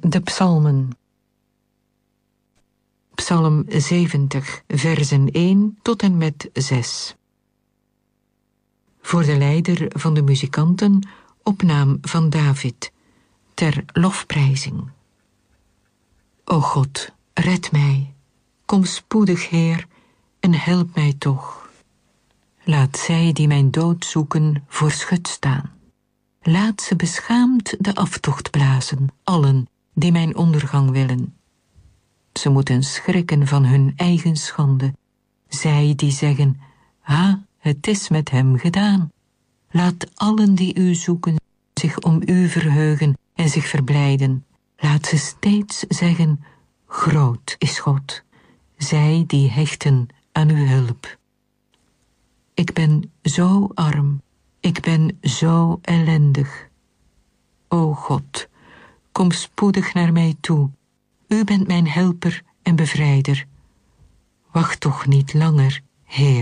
De psalmen. Psalm 70, versen 1 tot en met 6. Voor de leider van de muzikanten, op naam van David, ter lofprijzing. O God, red mij, kom spoedig, Heer, en help mij toch. Laat zij die mijn dood zoeken voor schut staan. Laat ze beschaamd de aftocht blazen, allen die mijn ondergang willen. Ze moeten schrikken van hun eigen schande, zij die zeggen, ha, het is met hem gedaan. Laat allen die u zoeken zich om u verheugen en zich verblijden. Laat ze steeds zeggen, groot is God, zij die hechten aan uw hulp. Ik ben zo arm, ik ben zo ellendig. O God, kom spoedig naar mij toe. U bent mijn helper en bevrijder. Wacht toch niet langer, Heer.